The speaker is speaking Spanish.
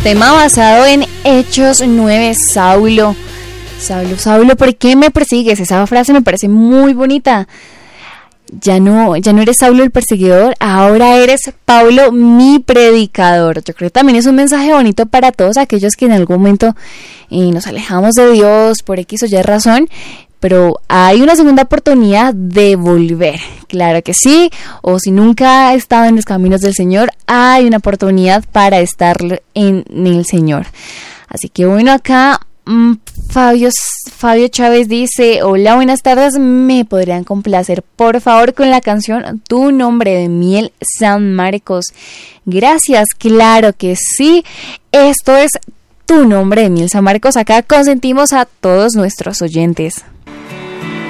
tema basado en Hechos 9, Saulo. Saulo, ¿por qué me persigues? Esa frase me parece muy bonita. Ya no eres Saulo el perseguidor, ahora eres Pablo mi predicador. Yo creo que también es un mensaje bonito para todos aquellos que en algún momento nos alejamos de Dios por X o Y razón, pero hay una segunda oportunidad de volver, claro que sí, o si nunca ha estado en los caminos del Señor, hay una oportunidad para estar en el Señor. Así que bueno, acá Fabio Chávez dice: hola, buenas tardes, me podrían complacer por favor con la canción Tu Nombre de Miel San Marcos. Gracias, claro que sí, esto es Tu Nombre de Miel San Marcos, acá consentimos a todos nuestros oyentes.